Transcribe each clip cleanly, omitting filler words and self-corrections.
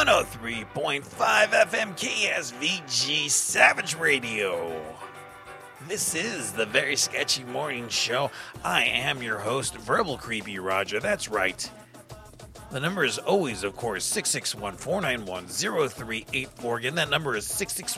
103.5 FM KSVG Savage Radio. This is the Very Sketchy Morning Show. I am your host, Verbal Creepy Roger. That's right. The number is always, of course, 661-491-0384. Again, that number is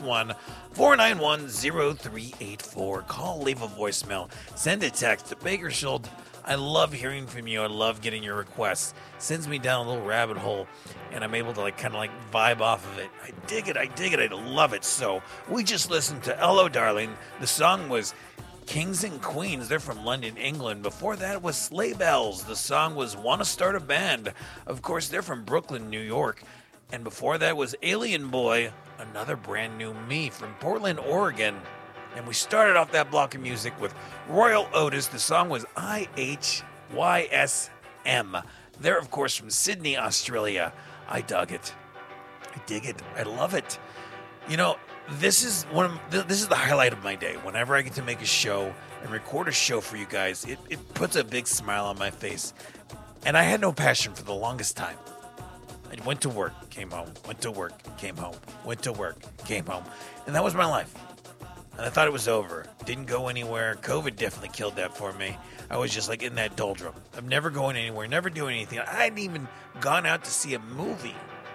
661-491-0384. Call, leave a voicemail, send a text to Bakersfield. I love hearing from you. I love getting your requests. Sends me down a little rabbit hole, and I'm able to kind of vibe off of it. I dig it. I love it. So we just listened to Hello, Darling. The song was Kings and Queens. They're from London, England. Before that was Sleigh Bells. The song was Wanna Start a Band. Of course, they're from Brooklyn, New York. And before that was Alien Boy, another brand new me from Portland, Oregon. And we started off that block of music with Royal Otis. The song was IHYSM. They're, of course, from Sydney, Australia. I dug it. I dig it. I love it. You know, this is the highlight of my day. Whenever I get to make a show and record a show for you guys, it puts a big smile on my face. And I had no passion for the longest time. I went to work, came home, went to work, came home, went to work, came home. And that was my life. And I thought it was over. Didn't go anywhere. COVID definitely killed that for me. I was just in that doldrum. I'm never going anywhere, never doing anything. I hadn't even gone out to see a movie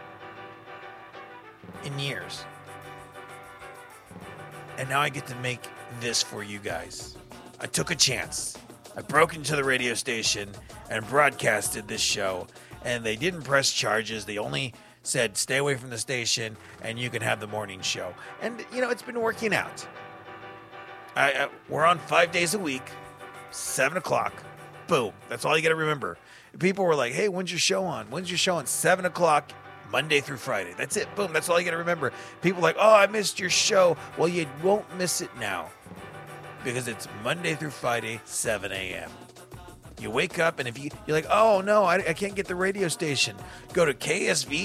in years. And now I get to make this for you guys. I took a chance. I broke into the radio station and broadcasted this show. And they didn't press charges. They only said, stay away from the station and you can have the morning show. And, it's been working out. We're on 5 days a week, 7 o'clock. Boom. That's all you got to remember. People were like, hey, when's your show on? When's your show on? 7 o'clock, Monday through Friday. That's it. Boom. That's all you got to remember. People are like, oh, I missed your show. Well, you won't miss it now because it's Monday through Friday, 7 a.m. You wake up, and if you're like, oh, no, I can't get the radio station, go to KSV